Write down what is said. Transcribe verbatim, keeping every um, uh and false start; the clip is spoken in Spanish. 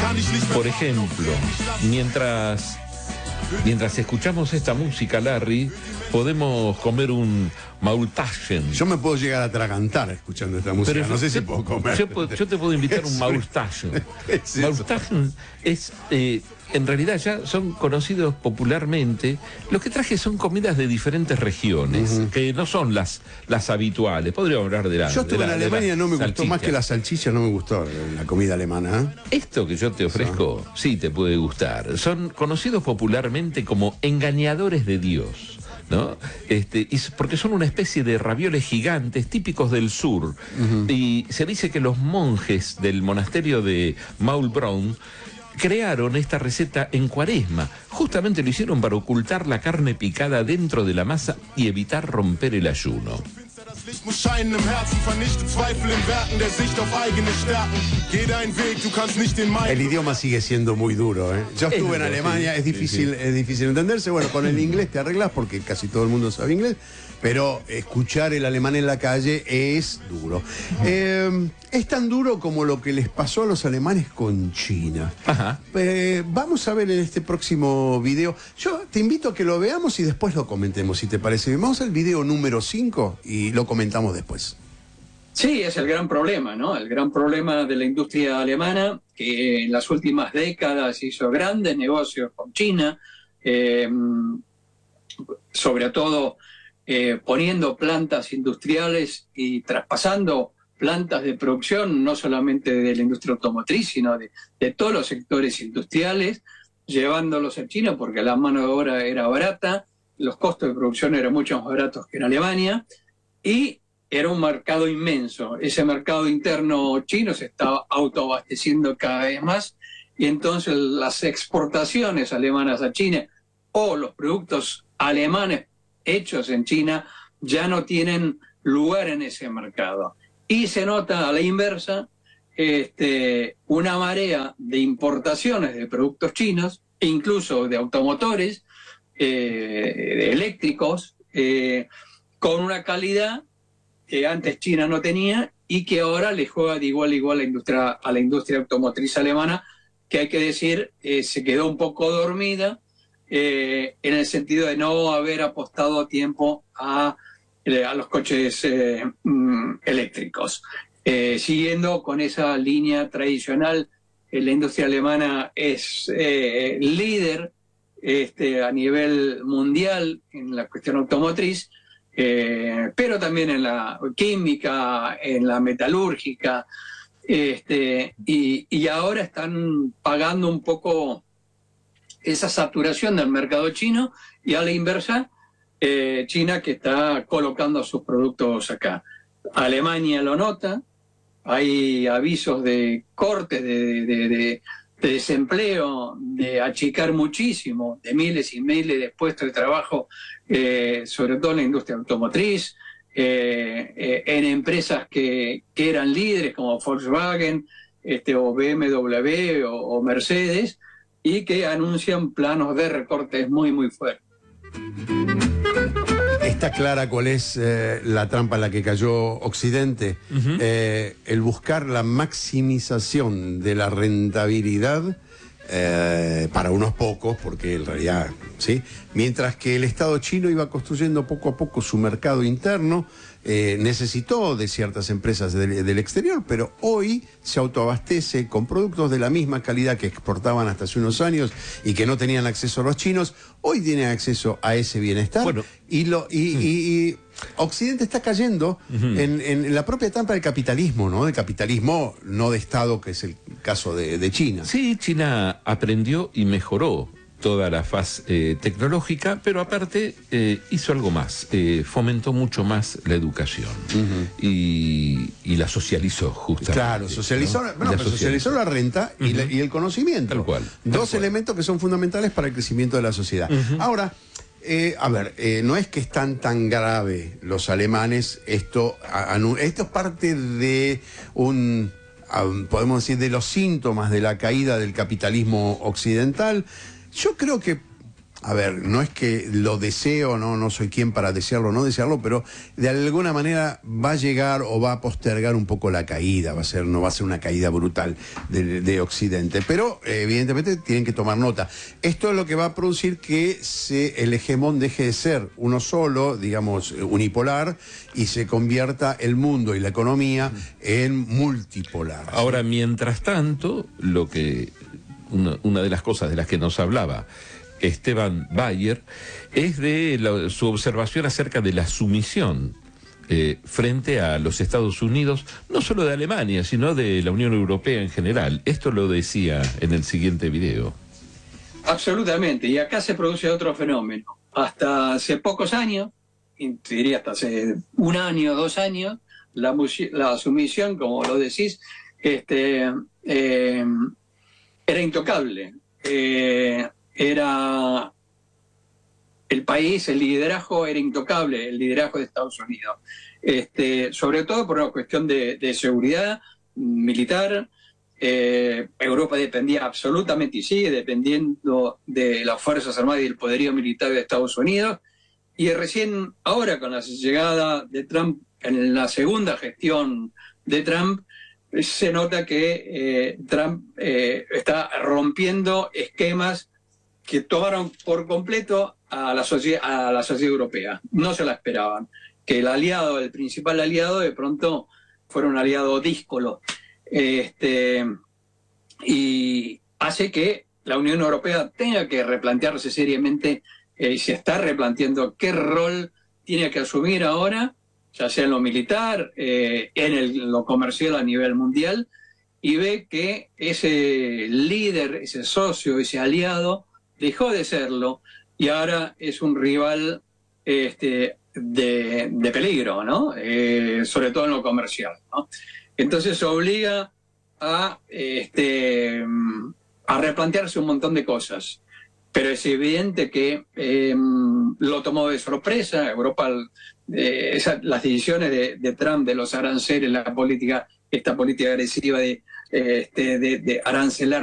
Por ejemplo, mientras, mientras escuchamos esta música, Larry, podemos comer un Maultaschen. Yo me puedo llegar a atragantar escuchando esta música, pero no sé te, si puedo comer. Yo, yo te puedo invitar a un Maultaschen. Maultaschen es, eh, en realidad ya son conocidos popularmente. Lo que traje son comidas de diferentes regiones, uh-huh. que no son las, las habituales. Podríamos hablar de la Yo estuve de la, en Alemania, no me salchicha. Gustó más que la salchicha, no me gustó la comida alemana. ¿eh? Esto que yo te ofrezco, sí. sí te puede gustar. Son conocidos popularmente como engañadores de Dios. ¿No? Este, y porque son una especie de ravioles gigantes típicos del sur. Uh-huh. Y se dice que los monjes del monasterio de Maulbronn crearon esta receta en Cuaresma. Justamente lo hicieron para ocultar la carne picada dentro de la masa y evitar romper el ayuno. El idioma sigue siendo muy duro, ¿eh? Yo estuve en Alemania, es difícil, sí, sí. es difícil entenderse. Bueno, con el inglés te arreglas porque casi todo el mundo sabe inglés, pero escuchar el alemán en la calle es duro. Eh, es tan duro como lo que les pasó a los alemanes con China. Ajá. Eh, vamos a ver en este próximo video. Yo te invito a que lo veamos y después lo comentemos, si te parece. Vamos al video número cinco y lo comentamos después. Sí, es el gran problema, ¿no? El gran problema de la industria alemana, que en las últimas décadas hizo grandes negocios con China, eh, sobre todo eh, poniendo plantas industriales y traspasando plantas de producción, no solamente de la industria automotriz, sino de, de todos los sectores industriales, llevándolos a China porque la mano de obra era barata, los costos de producción eran mucho más baratos que en Alemania, y era un mercado inmenso. Ese mercado interno chino se estaba autoabasteciendo cada vez más, y entonces las exportaciones alemanas a China o los productos alemanes hechos en China ya no tienen lugar en ese mercado. Y se nota a la inversa este, una marea de importaciones de productos chinos, incluso de automotores, eh, de eléctricos, eh, con una calidad que antes China no tenía y que ahora le juega de igual a igual a la industria, a la industria automotriz alemana, que hay que decir, eh, se quedó un poco dormida eh, en el sentido de no haber apostado a tiempo a, eh, a los coches eh, mm, eléctricos. Eh, siguiendo con esa línea tradicional, eh, la industria alemana es eh, líder este, a nivel mundial en la cuestión automotriz, Eh, pero también en la química, en la metalúrgica, este, y, y ahora están pagando un poco esa saturación del mercado chino, y a la inversa, eh, China que está colocando sus productos acá. Alemania lo nota, hay avisos de cortes de, de, de, de desempleo, de achicar muchísimo, de miles y miles de puestos de trabajo, eh, sobre todo en la industria automotriz, eh, eh, en empresas que, que eran líderes como Volkswagen, este, o B M W o, o Mercedes, y que anuncian planos de recortes muy, muy fuertes. Está clara cuál es eh, la trampa en la que cayó Occidente. Uh-huh. eh, el buscar la maximización de la rentabilidad eh, para unos pocos, porque en realidad, ¿sí? Mientras que el Estado chino iba construyendo poco a poco su mercado interno, eh, necesitó de ciertas empresas del, del exterior, pero hoy se autoabastece con productos de la misma calidad que exportaban hasta hace unos años y que no tenían acceso a los chinos. Hoy tienen acceso a ese bienestar. Bueno, y, lo, y, mm. y, y Occidente está cayendo uh-huh. en, en la propia trampa del capitalismo, ¿no? Del capitalismo no de Estado, que es el caso de, de China. Sí, China aprendió y mejoró toda la faz eh, tecnológica, pero aparte eh, hizo algo más, eh, fomentó mucho más la educación uh-huh. y, y la socializó justamente. Claro, socializó, ¿no? Bueno, la, socializó. socializó la renta uh-huh. y, la, y el conocimiento. Tal cual. Dos tal elementos cual. que son fundamentales para el crecimiento de la sociedad. Uh-huh. Ahora, eh, a ver, eh, no es que están tan grave los alemanes, esto, a, a, esto es parte de un... podemos decir, de los síntomas de la caída del capitalismo occidental. Yo creo que a ver, no es que lo deseo, no, no soy quien para desearlo o no desearlo, pero de alguna manera va a llegar o va a postergar un poco la caída, va a ser, no va a ser una caída brutal de, de Occidente, pero eh, evidentemente tienen que tomar nota. Esto es lo que va a producir que se, el hegemón deje de ser uno solo, digamos, unipolar, y se convierta el mundo y la economía en multipolar. Ahora, mientras tanto, lo que una, una de las cosas de las que nos hablaba Esteban Bayer es de la, su observación acerca de la sumisión eh, frente a los Estados Unidos, no solo de Alemania, sino de la Unión Europea en general. Esto lo decía en el siguiente video. Absolutamente, y acá se produce otro fenómeno. Hasta hace pocos años, diría hasta hace un año, dos años, la, la sumisión, como lo decís, este, eh, era intocable. Eh, era el país, el liderazgo era intocable, el liderazgo de Estados Unidos. Este, sobre todo por una cuestión de, de seguridad militar. Eh, Europa dependía absolutamente y sigue dependiendo de las Fuerzas Armadas y del poderío militar de Estados Unidos. Y recién ahora, con la llegada de Trump, en la segunda gestión de Trump, se nota que eh, Trump eh, está rompiendo esquemas que tomaron por completo a la, sociedad, a la sociedad europea. No se la esperaban. Que el aliado, el principal aliado, de pronto fuera un aliado díscolo. Este, y hace que la Unión Europea tenga que replantearse seriamente, y eh, se está replanteando qué rol tiene que asumir ahora, ya sea en lo militar, eh, en el, lo comercial a nivel mundial, y ve que ese líder, ese socio, ese aliado, dejó de serlo y ahora es un rival este, de, de peligro, ¿no? Eh, sobre todo en lo comercial, ¿no? Entonces obliga a, este, a replantearse un montón de cosas. Pero es evidente que eh, lo tomó de sorpresa. Europa, eh, esa, las decisiones de, de Trump, de los aranceles, la política, esta política agresiva de, eh, este, de, de arancelar